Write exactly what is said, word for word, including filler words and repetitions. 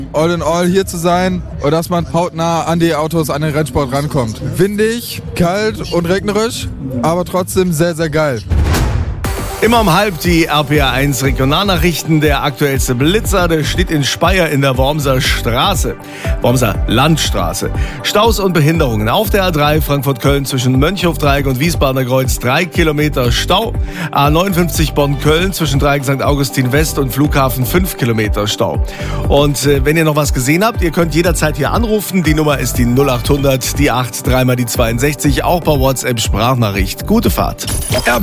all in all hier zu sein und dass man hautnah an die Autos, an den Rennsport rankommt. Windig, kalt und regnerisch, aber trotzdem sehr, sehr geil. Immer um halb die R P R eins Regionalnachrichten. Der aktuellste Blitzer, der steht in Speyer in der Wormser Straße. Wormser Landstraße. Staus und Behinderungen auf der A drei Frankfurt-Köln zwischen Mönchhofdreieck und Wiesbadener Kreuz. Drei Kilometer Stau. A neunundfünfzig Bonn-Köln zwischen Dreieck Sankt Augustin West und Flughafen. Fünf Kilometer Stau. Und äh, wenn ihr noch was gesehen habt, ihr könnt jederzeit hier anrufen. Die Nummer ist die null acht hundert, die acht, dreimal die zweiundsechzig. Auch per WhatsApp Sprachnachricht. Gute Fahrt.